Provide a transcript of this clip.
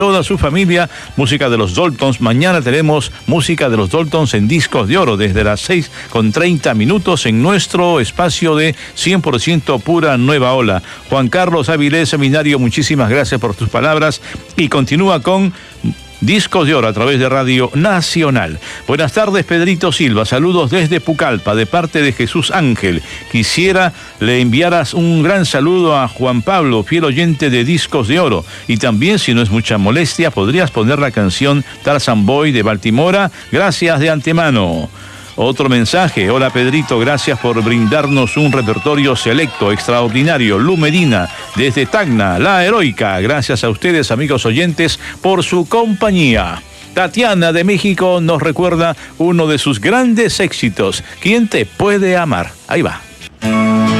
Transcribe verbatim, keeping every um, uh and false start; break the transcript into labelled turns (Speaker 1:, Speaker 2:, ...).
Speaker 1: toda su familia, música de los Daltons. Mañana tenemos música de los Daltons en Discos de Oro desde las seis con treinta minutos en nuestro espacio de cien por ciento pura nueva ola. Juan Carlos Avilés, seminario, muchísimas gracias por tus palabras y continúa con Discos de Oro a través de Radio Nacional. Buenas tardes, Pedrito Silva. Saludos desde Pucallpa, de parte de Jesús Ángel. Quisiera le enviaras un gran saludo a Juan Pablo, fiel oyente de Discos de Oro. Y también, si no es mucha molestia, podrías poner la canción Tarzan Boy de Baltimora. Gracias de antemano. Otro mensaje. Hola, Pedrito, gracias por brindarnos un repertorio selecto, extraordinario. Lu Medina, desde Tacna, La Heroica. Gracias a ustedes, amigos oyentes, por su compañía. Tatiana de México nos recuerda uno de sus grandes éxitos. ¿Quién te puede amar? Ahí va.